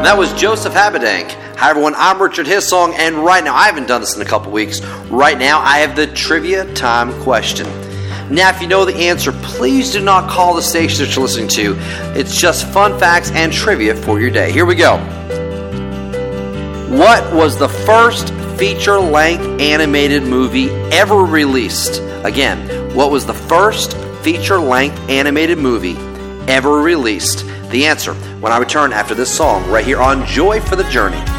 That was Joseph Habedank. Hi everyone, I'm Richard Hissong, and right now, I haven't done this in a couple weeks. Right now, I have the trivia time question. Now, if you know the answer, please do not call the station that you're listening to. It's just fun facts and trivia for your day. Here we go. What was the first feature-length animated movie ever released? Again, what was the first feature-length animated movie ever released? The answer when I return after this song right here on Joy for the Journey.